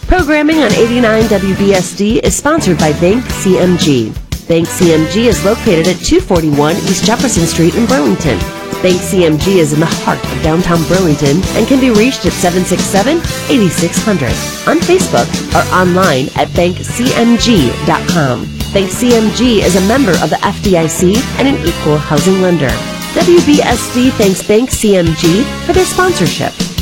Programming on 89 WBSD is sponsored by Bank CMG. Bank CMG is located at 241 East Jefferson Street in Burlington. Bank CMG is in the heart of downtown Burlington and can be reached at 767-8600 on Facebook or online at bankcmg.com. Bank CMG is a member of the FDIC and an equal housing lender. WBSD thanks Bank CMG for their sponsorship.